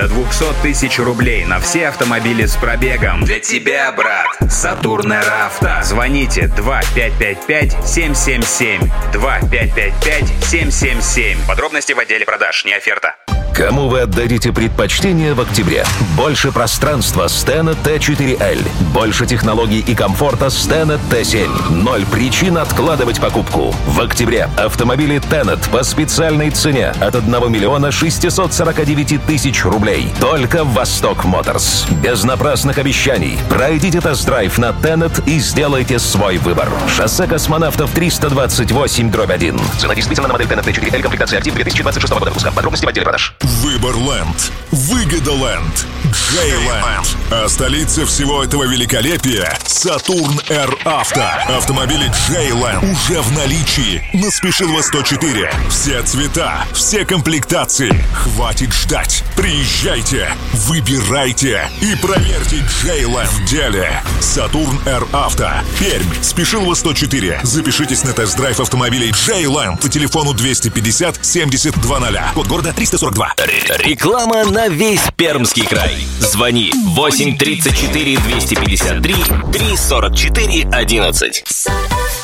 До 200 тысяч рублей на все автомобили с пробегом. Для тебя, брат. Сатурн Р-Авто. Звоните 2555-777. 2555-777. Подробности в отделе продаж, не оферта. Кому вы отдадите предпочтение в октябре? Больше пространства Stena T4L. Больше технологий и комфорта Stena T7. 0 причин откладывать покупку. В октябре автомобили Tenet по специальной цене от 1 649 000 рублей. Только в Восток Моторс. Без напрасных обещаний. Пройдите тест-драйв на Tenet и сделайте свой выбор. Шоссе Космонавтов 328/1. Цена действительно на модель Tenet T4L комплектации актив 2026 года выпуска. Подробности в отделе продаж. Выборленд, Выгодоленд, Джейленд. А столица всего этого великолепия — Сатурн Р-Авто. Автомобили Джейленд уже в наличии на Спешилова 104. Все цвета, все комплектации. Хватит ждать. Приезжайте, выбирайте и проверьте Джейленд в деле. Сатурн Р-Авто. Пермь, Спешилова 104. Запишитесь на тест-драйв автомобилей Джейленд по телефону 250 70 00. Код города 342. Реклама на весь Пермский край. Звони 8 34 253 344 11.